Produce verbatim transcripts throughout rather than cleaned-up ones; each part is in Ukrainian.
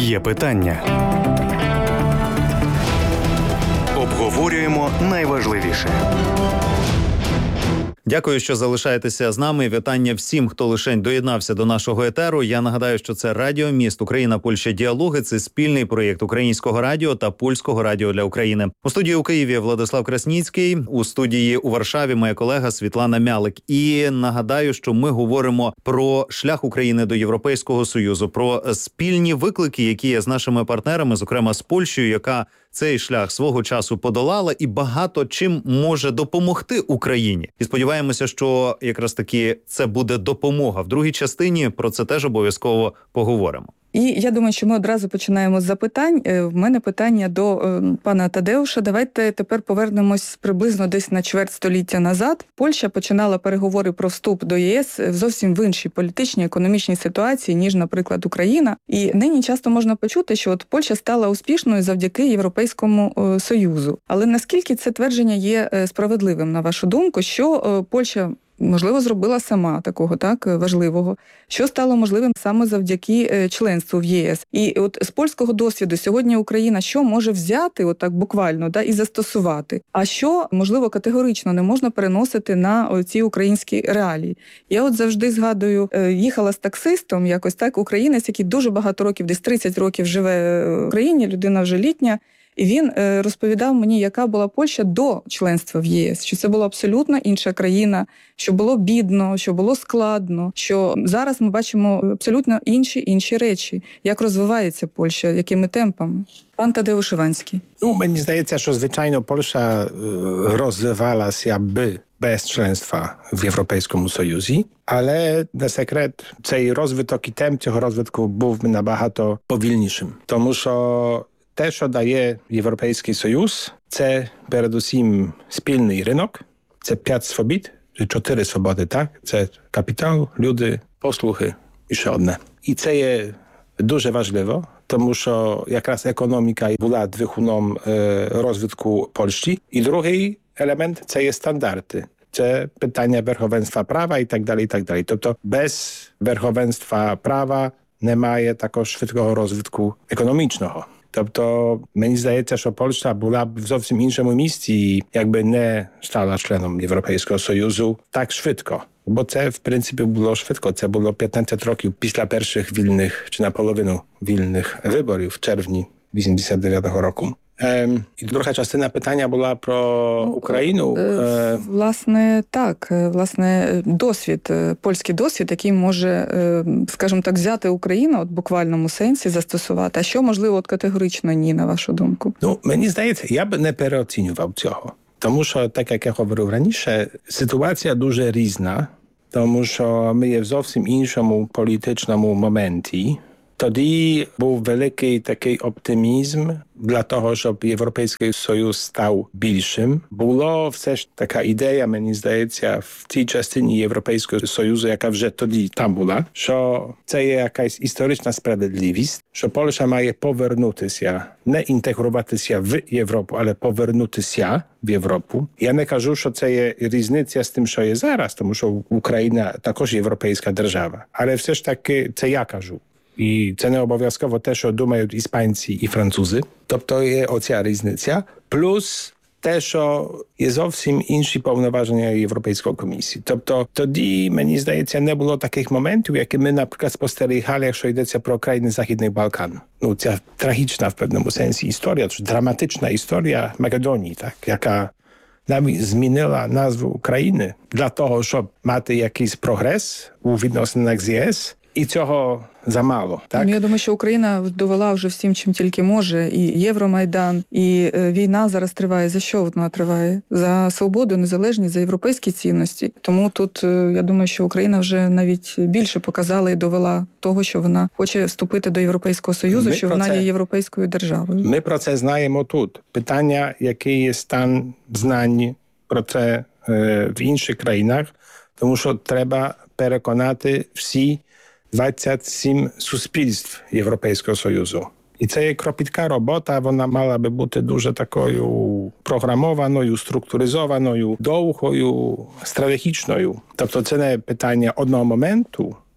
Є питання. Обговорюємо найважливіше. Дякую, що залишаєтеся з нами. Вітання всім, хто лишень доєднався до нашого етеру. Я нагадаю, що це Радіо Міст Україна, Польща, діалоги. Це спільний проєкт Українського радіо та Польського радіо для України. У студії у Києві Владислав Красніцький, у студії у Варшаві моя колега Світлана Мялик. І нагадаю, що ми говоримо про шлях України до Європейського Союзу, про спільні виклики, які є з нашими партнерами, зокрема з Польщею, яка цей шлях свого часу подолала і багато чим може допомогти Україні. І сподіваємося, що якраз таки це буде допомога. В другій частині про це теж обов'язково поговоримо. І я думаю, що ми одразу починаємо з запитань. В мене питання до е, пана Тадеуша. Давайте тепер повернемось приблизно десь на чверть століття назад. Польща починала переговори про вступ до ЄС в зовсім в іншій політичній, економічній ситуації, ніж, наприклад, Україна. І нині часто можна почути, що от Польща стала успішною завдяки Європейському е, Союзу. Але наскільки це твердження є е, справедливим, на вашу думку, що е, Польща можливо, зробила сама такого так важливого, що стало можливим саме завдяки членству в ЄС. І от з польського досвіду сьогодні Україна що може взяти, от так буквально, да, і застосувати, а що, можливо, категорично не можна переносити на ці українські реалії. Я от завжди згадую, їхала з таксистом, якось так, українець, який дуже багато років, десь тридцять років живе в Україні, людина вже літня, і він е, розповідав мені, яка була Польща до членства в ЄС, що це була абсолютно інша країна, що було бідно, що було складно, що зараз ми бачимо абсолютно інші інші речі. Як розвивається Польща, якими темпами? Пан Тадeusz Iwański. Ну, мені здається, що, звичайно, Польща розвивалася би без членства в Європейському Союзі, але не секрет, цей розвиток і темп цього розвитку був набагато повільнішим, тому що те, що дає Європейський Союз, це передусім спільний ринок, це п'ять свобід, чи чотири свободи, так? Це капітал, люди, послуги і ще одне. І це є дуже важливо, тому що якраз економіка була двигуном е, розвитку Польщі. І другий елемент – це є стандарти. Це питання верховенства prawa і так далі, і так далі. Тобто без верховенства права немає такого швидкого розвитку економічного. Тобто, мені здається, що Польща була б в зовсім іншому місці і якби не стала членом Європейського Союзу так швидко. Бо це, в принципі, було швидко. Це було п'ятнадцять років після перших вільних, чи наполовину вільних виборів в червні вісімдесят дев'ятого року. Ем, і друга частина питання була про Україну. Е, власне, так. Власне, досвід, польський досвід, який може, скажімо так, взяти Україну от, в буквальному сенсі, застосувати. А що, можливо, от, категорично ні, на вашу думку? Ну, мені здається, я б не переоцінював цього. Тому що, так як я говорив раніше, ситуація дуже різна, тому що ми є в зовсім іншому політичному моменті. Тоді був великий такий оптимізм для того, щоб Європейський Союз став більшим. Було все ж така ідея, мені здається, в тій частині Європейського Союзу, яка вже тоді там була, що це є якась історична справедливість, що Польща має повернутися, не інтегруватися в Європу, але повернутися в Європу. Я не кажу, що це є різниця з тим, що є зараз, тому що Україна також європейська держава. Але все ж таки це я кажу. І це не обов'язково те, що думають іспанці і французи. Тобто є оця різниця. Плюс те, що є зовсім інші повноваження Європейської комісії. Тобто тоді, мені здається, не було таких моментів, які ми, наприклад, спостерігали, якщо йдеться про країни Західних Балкан. Ну, ця трагічна в певному сенсі історія, драматична історія Македонії, так, яка навіть змінила назву України для того, щоб мати якийсь прогрес у відносинах з ЄС. І цього замало, так? Я думаю, що Україна довела вже всім, чим тільки може. І Євромайдан, і війна зараз триває. За що вона триває? За свободу, незалежність, за європейські цінності. Тому тут, я думаю, що Україна вже навіть більше показала і довела того, що вона хоче вступити до Європейського Союзу, ми що вона це... є європейською державою. Ми про це знаємо тут. Питання, який є стан знань про це е, в інших країнах, тому що треба переконати всі двадцять сім суспільств Європейського Союзу. І це є кропітка робота, вона мала би бути дуже такою програмованою, структуризованою, довгою, стратегічною. Тобто це не питання одного моменту,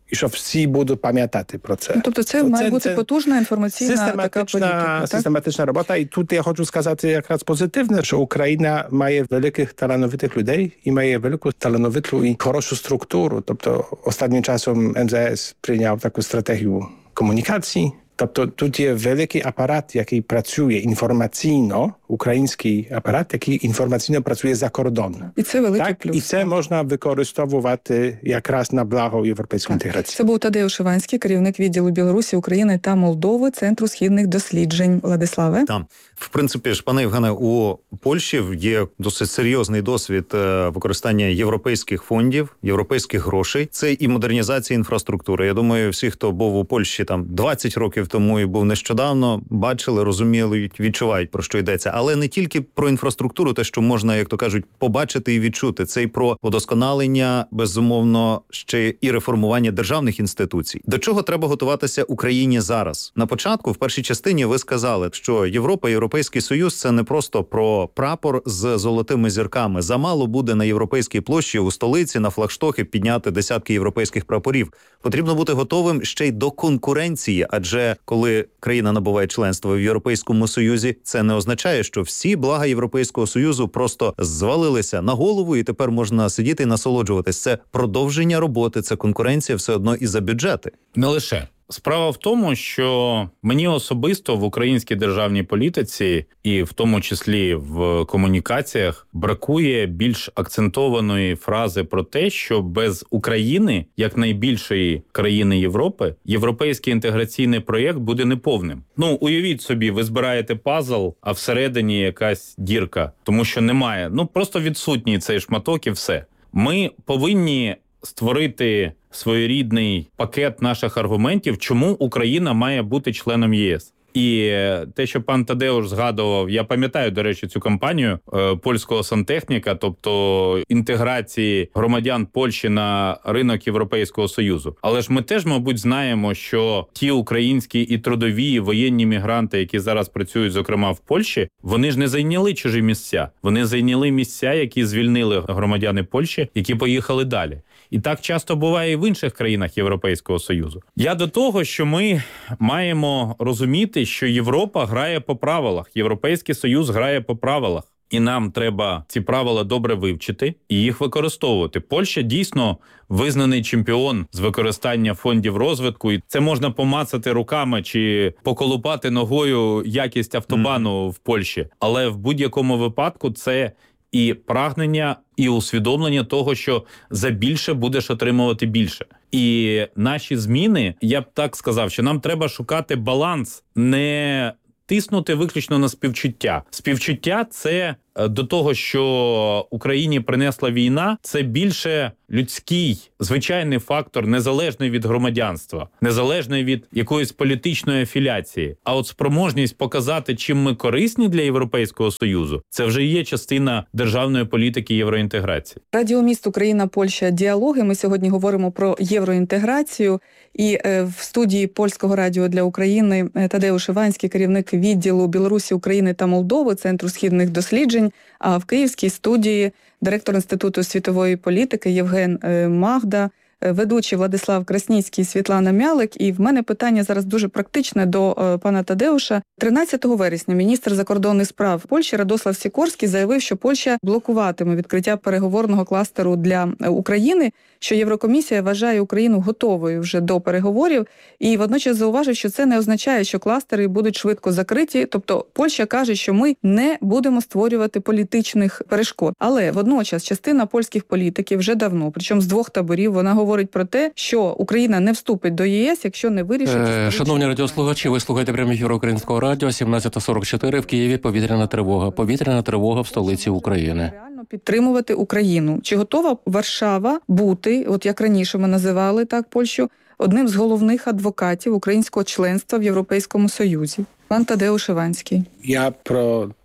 і що всі будуть пам'ятати про це. Ну, тобто це То має це- бути це потужна інформаційна така систематична, політика, так? систематична робота. І тут я хочу сказати якраз позитивне, що Україна має великих талановитих людей і має велику талановиту і хорошу структуру. Тобто останнім часом ем зе ес прийняв таку стратегію комунікації. Тобто тут є великий апарат, який працює інформаційно, український апарат, який інформаційно працює за кордон. І це великий Так, плюс. і це можна використовувати якраз на благо європейської інтеграції. Це був Тадеуш Іванський, керівник відділу Білорусі, України та Молдови Центру східних досліджень. Владиславе. Там, в принципі ж, пане Євгене, у Польщі є досить серйозний досвід е, використання європейських фондів, європейських грошей. Це і модернізація інфраструктури. Я думаю, всі, хто був у Польщі там двадцять років тому і був нещодавно, бачили, розуміли, відчувають, про що йдеться. Але не тільки про інфраструктуру, те, що можна, як то кажуть, побачити і відчути. Це й про удосконалення, безумовно, ще і реформування державних інституцій. До чого треба готуватися Україні зараз? На початку, в першій частині, ви сказали, що Європа, Європейський Союз – це не просто про прапор з золотими зірками. Замало буде на Європейській площі у столиці на флагштоки підняти десятки європейських прапорів. Потрібно бути готовим ще й до конкуренції, адже коли країна набуває членство в Європейському Союзі, це не означає, що всі блага Європейського Союзу просто звалилися на голову і тепер можна сидіти і насолоджуватись. Це продовження роботи, це конкуренція все одно і за бюджети. Не лише. Справа в тому, що мені особисто в українській державній політиці, і в тому числі в комунікаціях, бракує більш акцентованої фрази про те, що без України, як найбільшої країни Європи, європейський інтеграційний проєкт буде неповним. Ну, уявіть собі, ви збираєте пазл, а всередині якась дірка, тому що немає. Ну, просто відсутній цей шматок і все. Ми повинні створити своєрідний пакет наших аргументів, чому Україна має бути членом ЄС. І те, що пан Тадеуш згадував, я пам'ятаю, до речі, цю кампанію е, польського сантехніка, тобто інтеграції громадян Польщі на ринок Європейського Союзу. Але ж ми теж, мабуть, знаємо, що ті українські і трудові, і воєнні мігранти, які зараз працюють, зокрема, в Польщі, вони ж не зайняли чужі місця. Вони зайняли місця, які звільнили громадяни Польщі, які поїхали далі. І так часто буває і в інших країнах Європейського Союзу. Я до того, що ми маємо розуміти, що Європа грає по правилах, Європейський Союз грає по правилах. І нам треба ці правила добре вивчити і їх використовувати. Польща дійсно визнаний чемпіон з використання фондів розвитку. І це можна помацати руками чи поколупати ногою якість автобану mm. в Польщі. Але в будь-якому випадку це і прагнення, і усвідомлення того, що за більше будеш отримувати більше. І наші зміни, я б так сказав, що нам треба шукати баланс, не тиснути виключно на співчуття. Співчуття – це до того, що Україні принесла війна, це більше людський, звичайний фактор, незалежний від громадянства, незалежний від якоїсь політичної афіляції. А от спроможність показати, чим ми корисні для Європейського Союзу, це вже є частина державної політики євроінтеграції. Радіо «Міст Україна, Польща. Діалоги». Ми сьогодні говоримо про євроінтеграцію. І е, в студії Польського радіо для України Тадеуш Іванський, керівник відділу Білорусі, України та Молдови Центру східних досліджень, а в київській студії директор Інституту світової політики Євген Магда, ведучий Владислав Красніцький, Світлана Мялик. І в мене питання зараз дуже практичне до е, пана Тадеуша. тринадцятого вересня міністр закордонних справ Польщі Радослав Сікорський заявив, що Польща блокуватиме відкриття переговорного кластеру для України, що Єврокомісія вважає Україну готовою вже до переговорів, і водночас зауважив, що це не означає, що кластери будуть швидко закриті. Тобто Польща каже, що ми не будемо створювати політичних перешкод. Але водночас частина польських політиків вже давно, причому з двох таборів, вона говорить про те, що Україна не вступить до ЄС, якщо не вирішить... Е, шановні радіослухачі, ви слухаєте прямий ефір Українського радіо, сімнадцята сорок чотири, в Києві повітряна тривога. Повітряна тривога в столиці України. Реально підтримувати Україну. Чи готова Варшава бути, от як раніше ми називали так Польщу, одним з головних адвокатів українського членства в Європейському Союзі? Пан Тадеуш Іванський. Я про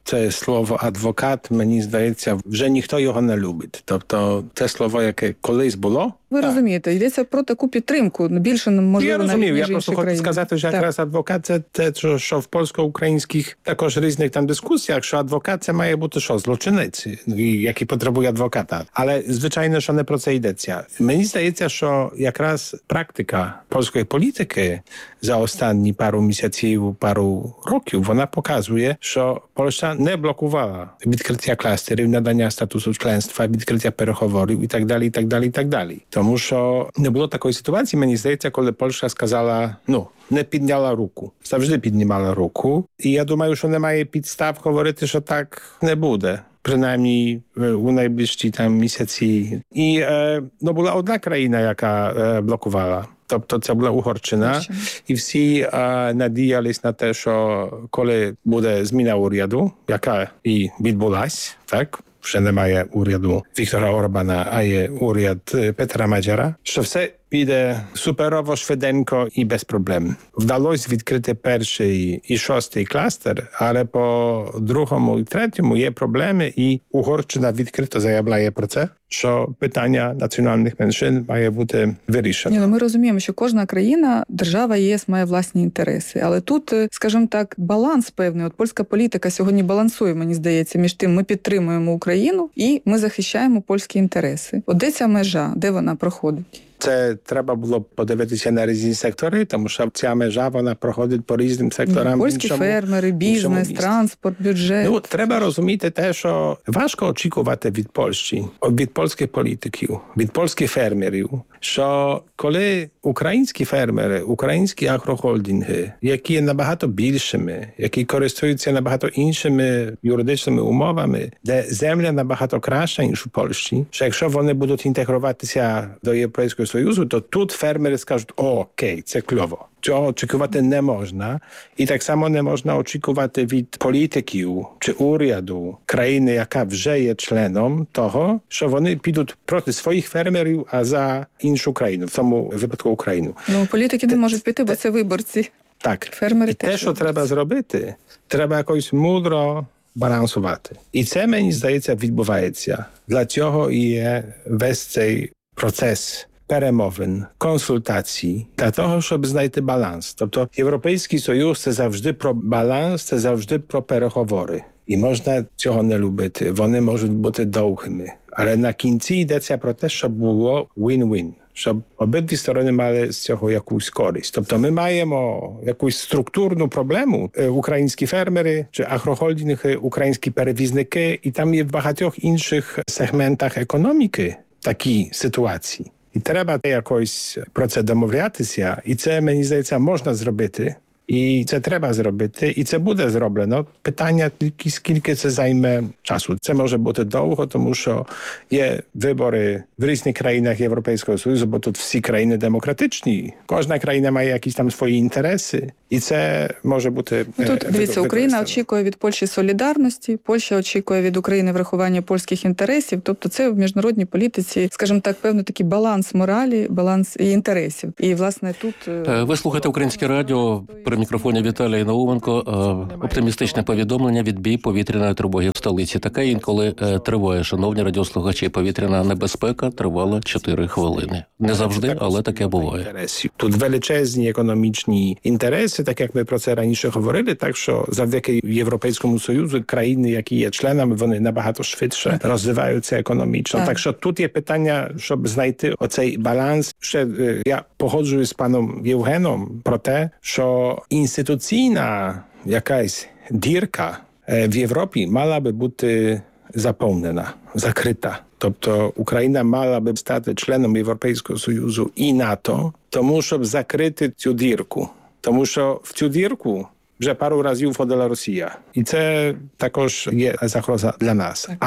це слово адвокат, мені здається, вже ніхто його не любить. Тобто це слово, яке колись було. Ви так. розумієте, йдеться про таку підтримку, більше, можливо, Я розумію, навіть, я ніж просто інші хочу країни. сказати, що якраз адвокат це те, що, що в польсько-українських також різних там дискусіях, що адвокат це має бути що, злочинець, який потребує адвоката. Але, звичайно, що не про це йдеться. Мені здається, що якраз практика польської політики за останні пару місяців, пару років, вона показує, що Польща не блокувала відкриття кластерів, надання статусу членства, відкриття переговорів і так далі, і так далі, і так далі. Тому що не було такої ситуації, мені здається, коли Польща сказала, ну, не підняла руку. Завжди піднімала руку. І я думаю, що немає підстав говорити, що так не буде. Принаймні у найближчі там місяці. І е, ну, була одна країна, яка е, блокувала. Тобто це була Угорщина. І всі е, надіялись на те, що коли буде зміна уряду, яка і відбулась, так? Вже немає уряду Віктора Орбана, а є уряд Петра Мadzera, що все піде суперово, швиденько і без проблем. Вдалося відкрити перший і шостий кластер, але по другому і третьому є проблеми, і Угорщина відкрито заявляє про це, що питання національних меншин має бути вирішено. Ні, ну ми розуміємо, що кожна країна, держава ЄС має власні інтереси. Але тут, скажімо так, баланс певний. От польська політика сьогодні балансує, мені здається, між тим, ми підтримуємо Україну і ми захищаємо польські інтереси. От де ця межа, де вона проходить? Це треба було подивитися на різні сектори, тому що ця межа, вона проходить по різним секторам. Польські іншому, фермери, бізнес, транспорт, бюджет. Ну, треба розуміти те, що важко очікувати від Польщі, від польських політиків, від польських фермерів, що коли українські фермери, українські агрохолдинги, які є набагато більшими, які користуються набагато іншими юридичними умовами, де земля набагато краща, ніж у Польщі, що якщо вони будуть інтегруватися до Європейського Союзу, то тут фермери скажуть, о, окей, це кльово. Цього очікувати не можна. І так само не можна очікувати від політиків чи уряду країни, яка вже є членом того, що вони підуть проти своїх фермерів, а за іншу країну, в цьому випадку Україну. Ну, політики не можуть піти, бо це виборці. Так. Фермери і теж те, що виборці. треба зробити, треба якось мудро балансувати. І це, мені здається, відбувається. Для цього і є весь цей процес перемовин, консультацій, для того, щоб знайти баланс. Тобто Європейський Союз – це завжди про баланс, це завжди про переговори. І можна цього не любити, вони можуть бути довгими. Але на кінці йдеться про те, щоб було win-win, щоб обидві сторони мали з цього якусь користь. Тобто ми маємо якусь структурну проблему, українські фермери чи агрохолдинги, українські перевізники, і там є в багатьох інших сегментах економіки такі ситуації. І треба якось про це домовлятися, і це, мені здається, можна зробити. І це треба зробити, і це буде зроблено. Питання тільки, скільки це займе часу. Це може бути довго, тому що є вибори в різних країнах Європейського Союзу, бо тут всі країни демократичні. Кожна країна має якісь там свої інтереси, і це може бути... Ну, тут, дивіться, Україна очікує від Польщі солідарності, Польща очікує від України врахування польських інтересів. Тобто це в міжнародній політиці, скажімо так, певний такий баланс моралі, баланс і інтересів. І, власне, тут... Ви слухаєте Українське радіо. При мікрофоні Віталій Науменко. Оптимістичне повідомлення: відбій повітряної тривоги в столиці. Таке інколи триває, шановні радіослухачі. Повітряна небезпека тривала чотири хвилини. Не завжди, але таке буває. Тут величезні економічні інтереси, так як ми про це раніше говорили, так що завдяки Європейському Союзу країни, які є членами, вони набагато швидше розвиваються економічно. Так, так що тут є питання, щоб знайти оцей баланс. Ще я погоджуюсь з паном Євгеном про те, що інституційна якась дірка в Європі мала би бути заповнена, закрита. Тобто Україна мала би стати членом Європейського Союзу і НАТО, тому щоб закрити цю дірку. Тому що в цю дірку вже пару разів входила Росія. І це також є загроза для нас. Але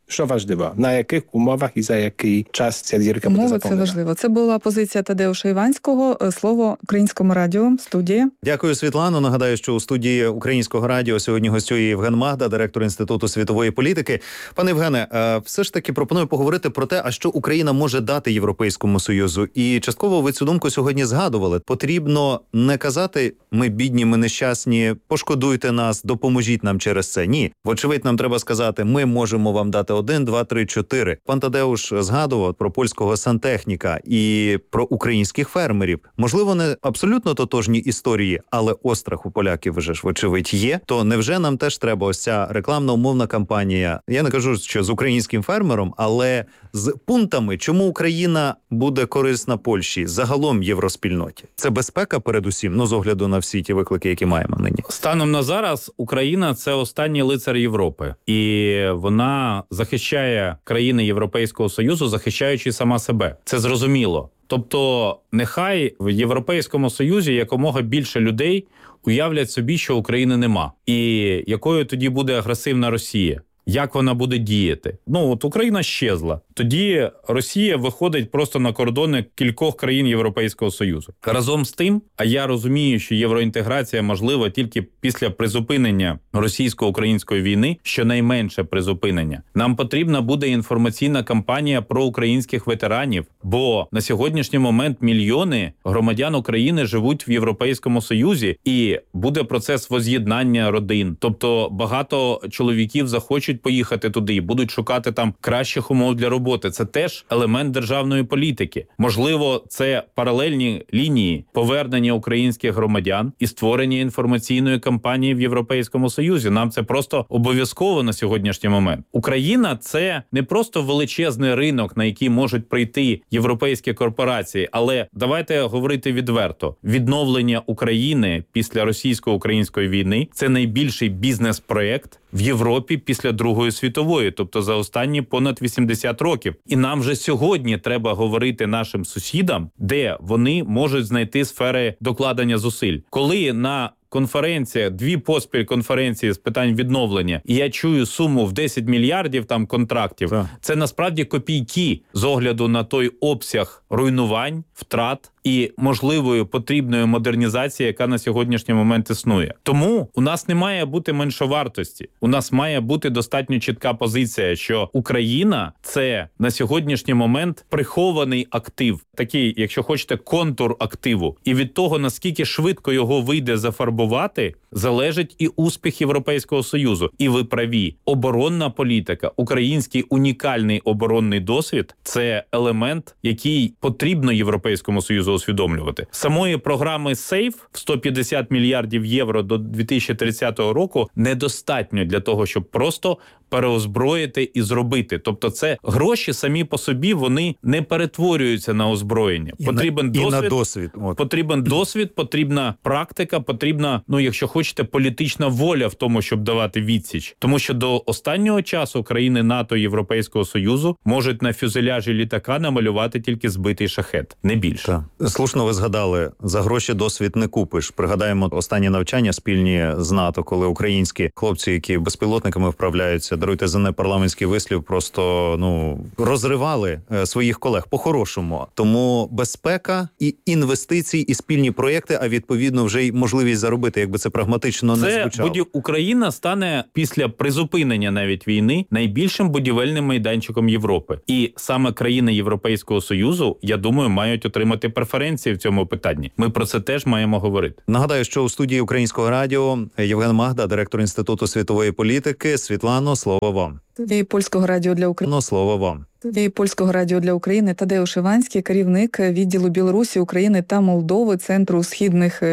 Що важливо? На яких умовах і за який час ця зірка буде Умови заповнена? – це важливо. Це була позиція Тадеуша Іванського. Слово Українському радіо, студія. Дякую, Світлано. Нагадаю, що у студії Українського радіо сьогодні гостює Євген Магда, директор Інституту світової політики. Пане Євгене, все ж таки пропоную поговорити про те, а що Україна може дати Європейському Союзу. І частково ви цю думку сьогодні згадували. Потрібно не казати «ми бідні, ми нещасні, пошкодуйте нас, допоможіть нам через це». Ні. Вочевидь, нам треба сказати «ми можемо вам дати один, два, три, чотири». Пан Тадеуш згадував про польського сантехніка і про українських фермерів. Можливо, не абсолютно тотожні історії, але острах у поляків вже ж, вочевидь, є. То невже нам теж треба ось ця рекламна умовна кампанія? Я не кажу, що з українським фермером, але з пунктами, чому Україна буде корисна Польщі, загалом євроспільноті. Це безпека передусім, ну, з огляду на всі ті виклики, які маємо нині. Станом на зараз Україна – це останній лицар Європи. І вона захищає країни Європейського Союзу, захищаючи сама себе. Це зрозуміло. Тобто нехай в Європейському Союзі якомога більше людей уявлять собі, що України нема. І якою тоді буде агресивна Росія? Як вона буде діяти? Ну, от Україна щезла. Тоді Росія виходить просто на кордони кількох країн Європейського Союзу. Разом з тим, а я розумію, що євроінтеграція можлива тільки після призупинення російсько-української війни, щонайменше призупинення. Нам потрібна буде інформаційна кампанія про українських ветеранів, бо на сьогоднішній момент мільйони громадян України живуть в Європейському Союзі, і буде процес воз'єднання родин. Тобто багато чоловіків захочуть поїхати туди, будуть шукати там кращих умов для роботи. Це теж елемент державної політики. Можливо, це паралельні лінії повернення українських громадян і створення інформаційної кампанії в Європейському Союзі. Нам це просто обов'язково на сьогоднішній момент. Україна – це не просто величезний ринок, на який можуть прийти європейські корпорації, але давайте говорити відверто. Відновлення України після російсько-української війни – це найбільший бізнес-проєкт в Європі після Другої світової, тобто за останні понад вісімдесят років. І нам вже сьогодні треба говорити нашим сусідам, де вони можуть знайти сфери докладення зусиль. Коли на конференція, дві поспіль конференції з питань відновлення, і я чую суму в десять мільярдів там контрактів, Так. Це насправді копійки з огляду на той обсяг руйнувань, втрат і можливої потрібної модернізації, яка на сьогоднішній момент існує. Тому у нас не має бути меншовартості. У нас має бути достатньо чітка позиція, що Україна – це на сьогоднішній момент прихований актив, такий, якщо хочете, контур активу. І від того, наскільки швидко його вийде зафарбувати, залежить і успіх Європейського Союзу. І ви праві. Оборонна політика, український унікальний оборонний досвід – це елемент, який потрібно Європейському Союзу усвідомлювати. Самої програми «Сейф» в сто п'ятдесят мільярдів євро до дві тисячі тридцятого року недостатньо для того, щоб просто переозброїти і зробити. Тобто це гроші самі по собі, вони не перетворюються на озброєння. І Потрібен на, досвід, і на досвід. От. Потрібен досвід, потрібна практика, потрібна, ну, якщо хочете, політична воля в тому, щоб давати відсіч. Тому що до останнього часу країни НАТО і Європейського Союзу можуть на фюзеляжі літака намалювати тільки збитий шахет, не більше. Так. Слушно ви згадали, за гроші досвід не купиш. Пригадаємо останні навчання спільні з НАТО, коли українські хлопці, які безпілотниками вправляються, даруйте за непарламентський вислів, просто, ну, розривали е, своїх колег по-хорошому. Тому безпека і інвестиції, і спільні проєкти, а відповідно вже й можливість заробити, якби це прагматично не Це звучало. будів... Україна стане після призупинення навіть війни найбільшим будівельним майданчиком Європи. І саме країни Європейського Союзу, я думаю, мають отримати преференції в цьому питанні. Ми про це теж маємо говорити. Нагадаю, що у студії Українського радіо Євген Магда, директор Інституту світової політики. Світлано, слово вам. І Польського радіо для України. Ну, слово вам. І Польського радіо для України Тадеуш Іванський, керівник відділу Білорусі, України та Молдови Центру східних